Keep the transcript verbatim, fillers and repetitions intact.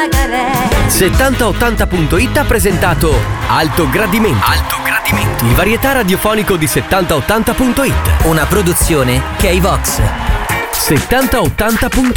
settanta ottanta punto it ha presentato Alto Gradimento. Alto Gradimento. Il varietà radiofonico di settanta ottanta punto it. Una produzione K-Vox. settanta ottanta punto it